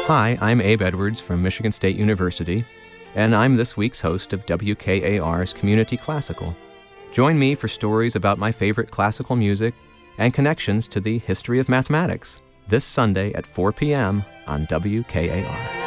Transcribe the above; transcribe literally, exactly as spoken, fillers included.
Hi, I'm Abe Edwards from Michigan State University, and I'm this week's host of W K A R's Community Classical. Join me for stories about my favorite classical music and connections to the history of mathematics this Sunday at four p.m. on W K A R.